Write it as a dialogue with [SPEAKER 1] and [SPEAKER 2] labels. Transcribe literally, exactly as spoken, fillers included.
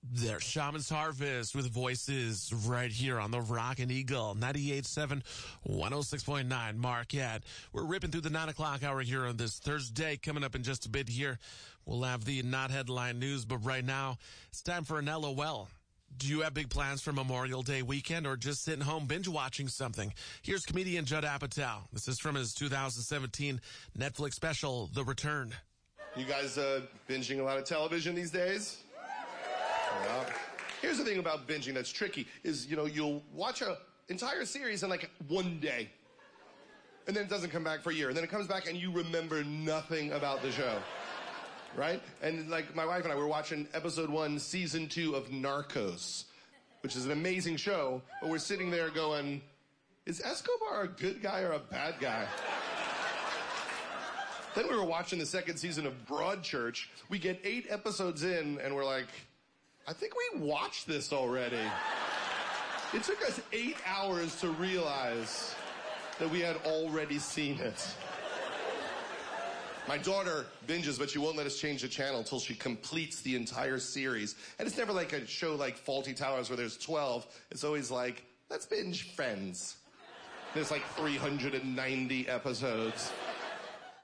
[SPEAKER 1] There's Shaman's Harvest with Voices right here on the Rockin' Eagle, ninety-eight point seven, one oh six point nine Marquette. We're ripping through the nine o'clock hour here on this Thursday. Coming up in just a bit here, we'll have the not headline news, but right now, it's time for an L O L. Do you have big plans for Memorial Day weekend or just sitting home binge watching something? Here's comedian Judd Apatow. This is from his two thousand seventeen Netflix special, The Return.
[SPEAKER 2] You guys uh, binging a lot of television these days? Yeah. Here's the thing about binging that's tricky is, you know, you'll watch an entire series in like one day. And then it doesn't come back for a year. And then it comes back and you remember nothing about the show. Right? And like my wife and I were watching episode one, season two of Narcos, which is an amazing show. But we're sitting there going, is Escobar a good guy or a bad guy? Then we were watching the second season of Broadchurch. We get eight episodes in and we're like, I think we watched this already. It took us eight hours to realize that we had already seen it. My daughter binges, but she won't let us change the channel until she completes the entire series. And it's never like a show like Fawlty Towers where there's twelve. It's always like, let's binge Friends. There's like three hundred ninety episodes.